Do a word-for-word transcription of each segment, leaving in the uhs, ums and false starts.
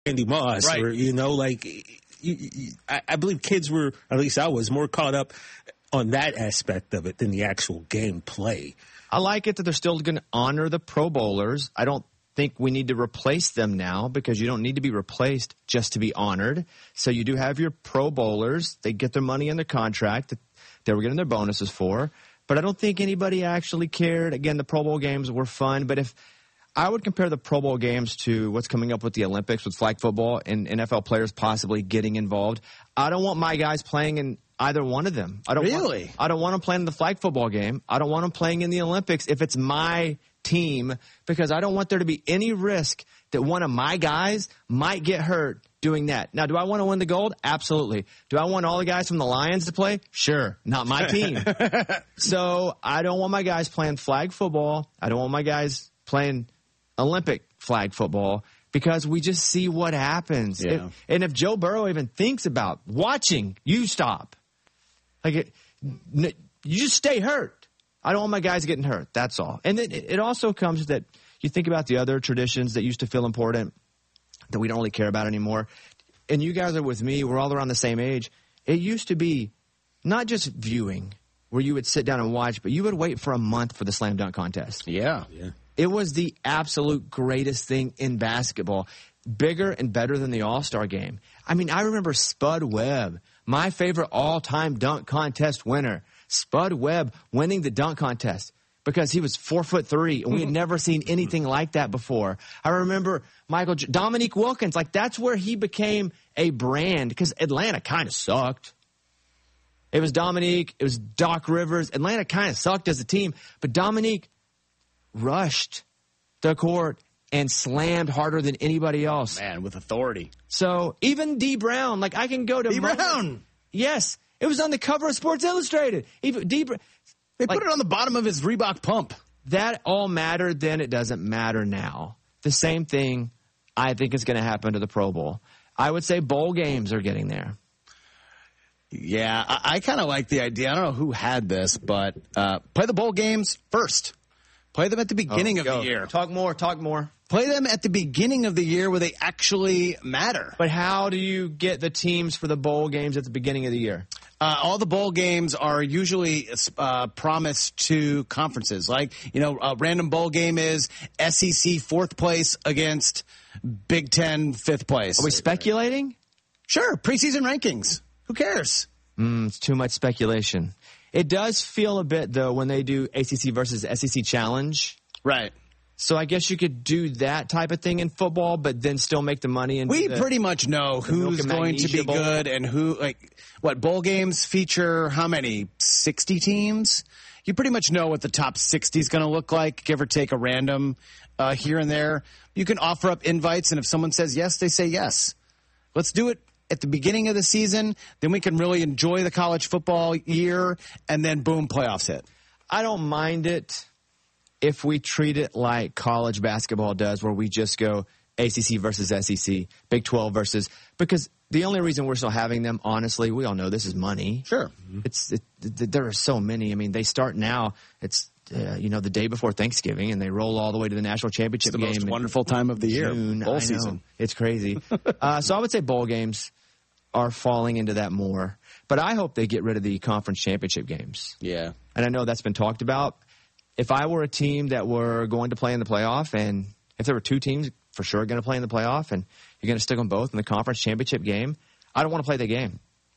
Randy Moss, right. or, you know, like, you, you, I, I believe kids were, at least I was, more caught up on that aspect of it than the actual game play. I like it that they're still going to honor the Pro Bowlers. I don't think we need to replace them now because you don't need to be replaced just to be honored. So you do have your Pro Bowlers. They get their money in their contract that they were getting their bonuses for. But I don't think anybody actually cared. Again, the Pro Bowl games were fun. But if I would compare the Pro Bowl games to what's coming up with the Olympics with flag football and N F L players possibly getting involved, I don't want my guys playing in either one of them. I don't really? Want, I don't want them playing in the flag football game. I don't want them playing in the Olympics if it's my team, because I don't want there to be any risk that one of my guys might get hurt doing that. Now, do I want to win the gold? Absolutely. Do I want all the guys from the Lions to play? Sure. Not my team. So I don't want my guys playing flag football. I don't want my guys playing Olympic flag football because we just see what happens. Yeah. If, and if Joe Burrow even thinks about watching, you stop. Like it, you just stay hurt. I don't want my guys getting hurt. That's all. And it, it also comes that you think about the other traditions that used to feel important that we don't really care about anymore. And you guys are with me. We're all around the same age. It used to be not just viewing where you would sit down and watch, but you would wait for a month for the slam dunk contest. Yeah. yeah. It was the absolute greatest thing in basketball. Bigger and better than the All-Star game. I mean, I remember Spud Webb, my favorite all-time dunk contest winner. Spud Webb winning the dunk contest because he was four foot three, and we had never seen anything like that before. I remember Michael Dominique Wilkins, like that's where he became a brand because Atlanta kind of sucked. It was Dominique, it was Doc Rivers. Atlanta kind of sucked as a team, but Dominique rushed the court and slammed harder than anybody else. Man, with authority. So even D Brown, like I can go to D Mo- Brown. Yes. It was on the cover of Sports Illustrated. Even D Brown. They like, put it on the bottom of his Reebok pump. That all mattered then. It doesn't matter now. The same thing I think is going to happen to the Pro Bowl. I would say bowl games are getting there. Yeah, I, I kind of like the idea. I don't know who had this, but uh, play the bowl games first. Play them at the beginning oh, of go. the year. Talk more, talk more. Play them at the beginning of the year where they actually matter. But how do you get the teams for the bowl games at the beginning of the year? Uh, all the bowl games are usually uh, promised to conferences. Like, you know, a random bowl game is S E C fourth place against Big Ten fifth place. Are we speculating? Sure. Preseason rankings. Who cares? Mm, it's too much speculation. It does feel a bit, though, when they do A C C versus S E C challenge. Right. So I guess you could do that type of thing in football, but then still make the money. And we the, pretty much know who's going to be bowl. good and who, like, what bowl games feature how many? sixty teams? You pretty much know what the top sixty is going to look like, give or take a random uh, here and there. You can offer up invites, and if someone says yes, they say yes. Let's do it at the beginning of the season. Then we can really enjoy the college football year, and then boom, playoffs hit. I don't mind it if we treat it like college basketball does, where we just go A C C versus S E C, Big twelve versus – because the only reason we're still having them, honestly, we all know this is money. Sure. It's it, it, there are so many. I mean, they start now. It's uh, you know the day before Thanksgiving, and they roll all the way to the national championship it's the game. Most wonderful time of the year, June. bowl I season. Know. It's crazy. uh, so I would say bowl games are falling into that more. But I hope they get rid of the conference championship games. Yeah. And I know that's been talked about. If I were a team that were going to play in the playoff, and if there were two teams for sure going to play in the playoff, and you're going to stick them both in the conference championship game, I don't want to play the game.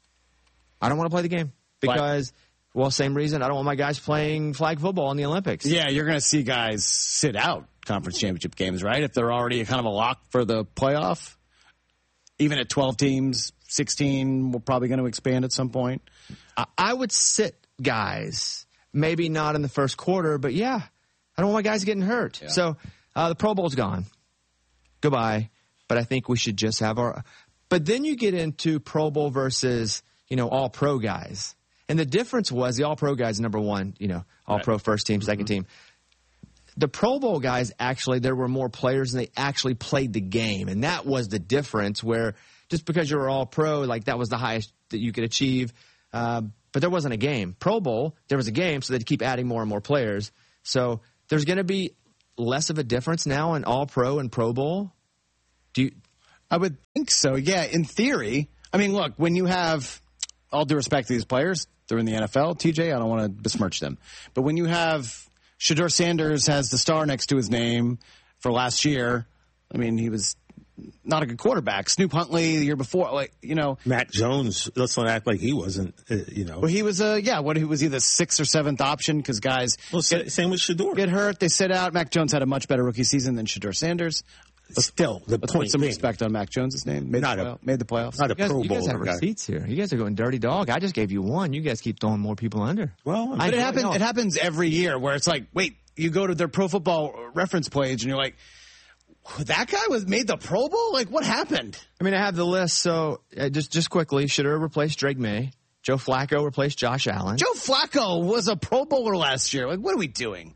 I don't want to play the game because, Why? well, same reason. I don't want my guys playing flag football in the Olympics. Yeah, you're going to see guys sit out conference championship games, right? If they're already kind of a lock for the playoff, even at twelve teams, sixteen, we're probably going to expand at some point. I, I would sit guys. Maybe not in the first quarter, but yeah, I don't want my guys getting hurt. Yeah. So uh, the Pro Bowl's gone. Goodbye. But I think we should just have our – but then you get into Pro Bowl versus, you know, all-pro guys. And the difference was the all-pro guys, number one, you know, all-pro right. first team, second mm-hmm. team. The Pro Bowl guys, actually, there were more players and they actually played the game. And that was the difference where just because you were all-pro, like that was the highest that you could achieve. Uh, but there wasn't a game. Pro Bowl, there was a game, so they'd keep adding more and more players. So there's going to be less of a difference now in All-Pro and Pro Bowl. Do you? I would think so. Yeah, in theory. I mean, look, when you have all due respect to these players, they're in the N F L. T J, I don't want to besmirch them, but when you have Shedeur Sanders has the star next to his name for last year, I mean, he was not a good quarterback. Snoop Huntley the year before, like, you know. Mac Jones, let's not act like he wasn't, uh, you know. Well, he was, uh, yeah, what, he was either sixth or seventh option because guys well, get, same with Shedeur. Get hurt, they sit out. Mac Jones had a much better rookie season than Shedeur Sanders. Let's, Still, the let's point put some being, respect on Mac Jones' name. Made, not the, a, made the playoffs. Not a you guys, Pro you guys Bowler have guy. receipts here. You guys are going dirty dog. I just gave you one. You guys keep throwing more people under. Well, but it happens. It happens every year where it's like, wait, you go to their Pro Football Reference page and you're like, that guy was made the Pro Bowl? Like, what happened? I mean, I have the list. So uh, just just quickly, Shedeur replaced Drake May. Joe Flacco replaced Josh Allen. Joe Flacco was a Pro Bowler last year. Like, what are we doing?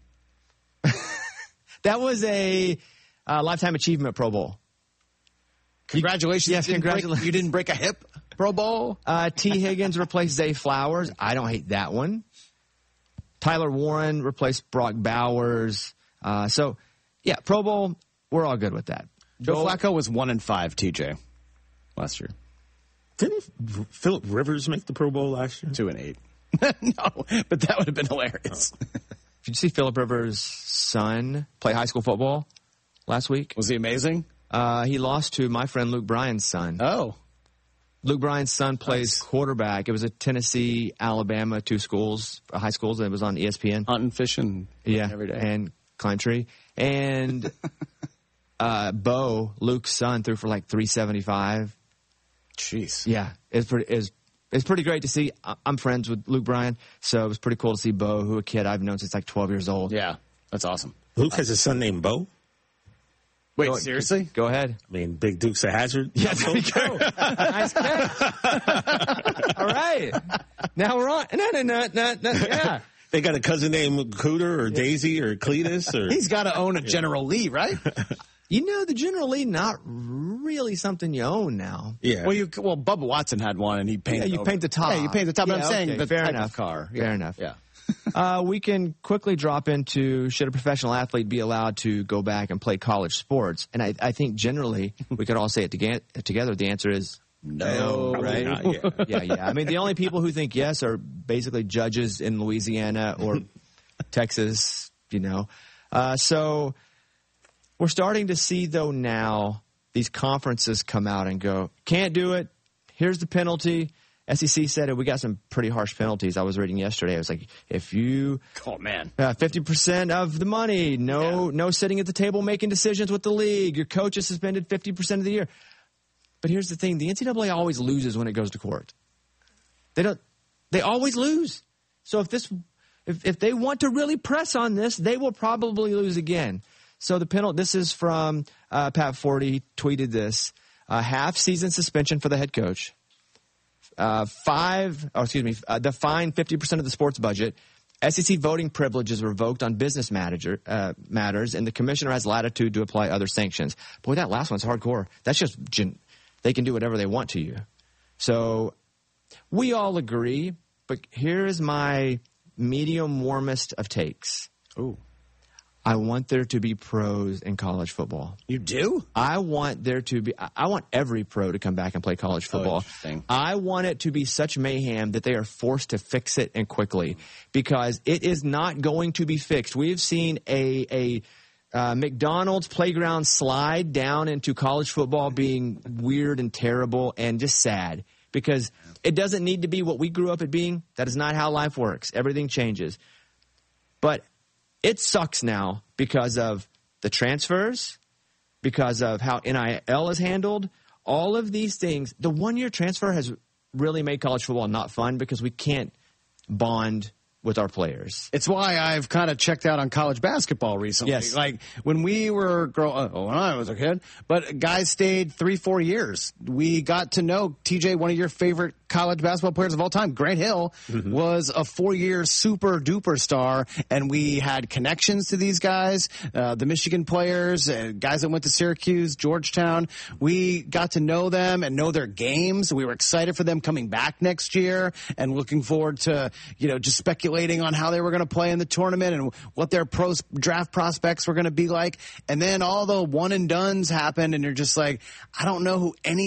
That was a uh, Lifetime Achievement Pro Bowl. Congratulations. You, yes, you didn't congratulations. Break, you didn't break a hip Pro Bowl? Uh, T. Higgins replaced Zay Flowers. I don't hate that one. Tyler Warren replaced Brock Bowers. Uh, so, yeah, Pro Bowl, we're all good with that. Joe Go, Flacco was one and five, T J, last year. Didn't Phillip Rivers make the Pro Bowl last year? Two and eight. No, but that would have been hilarious. Oh. Did you see Phillip Rivers' son play high school football last week? Was he amazing? Uh, he lost to my friend Luke Bryan's son. Oh. Luke Bryan's son plays nice. quarterback. It was at Tennessee, Alabama, two schools, uh, high schools, and it was on E S P N. Hunting, fishing, yeah, every day. And climb tree. And uh, Bo, Luke's son, threw for like three seventy-five. Jeez. Yeah, it's pretty, it's, it's pretty great to see. I'm friends with Luke Bryan, so it was pretty cool to see Bo, who a kid I've known since like twelve years old. Yeah, that's awesome. Luke has a son named Bo? Wait, Go, seriously? Go ahead. I mean, Big Duke's a hazard. Yeah, there you go. Nice catch. All right. Now we're on. No, no, no, no, no. Yeah. They got a cousin named Cooter or Daisy or Cletus or He's got to own a General Lee, right? You know, the General Lee, not really something you own now. yeah. Well, you well, Bubba Watson had one, and he painted. Yeah, you over. paint the top. Yeah, you paint the top. Yeah, but I'm saying okay, the fair type enough. of car. Fair Yeah. enough. Yeah. Uh, we can quickly drop into, should a professional athlete be allowed to go back and play college sports? And I, I think generally we could all say it toge- together. The answer is no, Probably right? not, yeah. yeah, yeah. I mean, the only people who think yes are basically judges in Louisiana or Texas, you know. Uh, so we're starting to see, though, now these conferences come out and go, can't do it. Here's the penalty. S E C said it. We got some pretty harsh penalties. I was reading yesterday. It was like, if you Oh man, uh, fifty percent of the money, no, Yeah. no sitting at the table making decisions with the league. Your coach is suspended fifty percent of the year. But here's the thing: the N C double A always loses when it goes to court. They don't. They always lose. So if this, if if they want to really press on this, they will probably lose again. So the penalty. This is from uh, Pat Forty. He tweeted this: uh, half season suspension for the head coach. Uh, five, oh, excuse me, uh, the fine fifty percent of the sports budget. S E C voting privilege is revoked on business manager, uh, matters, and the commissioner has latitude to apply other sanctions. Boy, that last one's hardcore. That's just, gen- they can do whatever they want to you. So we all agree, but here is my medium warmest of takes. Ooh. I want there to be pros in college football. You do? I want there to be, I want every pro to come back and play college football. Oh, interesting. I want it to be such mayhem that they are forced to fix it and quickly because it is not going to be fixed. We've seen a, a, uh, McDonald's playground slide down into college football being weird and terrible and just sad because it doesn't need to be what we grew up at being. That is not how life works. Everything changes. But it sucks now because of the transfers, because of how N I L is handled, all of these things. The one-year transfer has really made college football not fun because we can't bond with our players. It's why I've kind of checked out on college basketball recently. Yes. Like when we were growing, oh, when I was a kid, but guys stayed three, four years. We got to know T J, one of your favorite college basketball players of all time, Grant Hill, mm-hmm. was a four-year super duper star, and we had connections to these guys, uh, the Michigan players, uh, guys that went to Syracuse, Georgetown. We got to know them and know their games. We were excited for them coming back next year and looking forward to, you know, just speculating speculating on how they were going to play in the tournament and what their pros, draft prospects were going to be like. And then all the one and dones happened, and you're just like, I don't know who any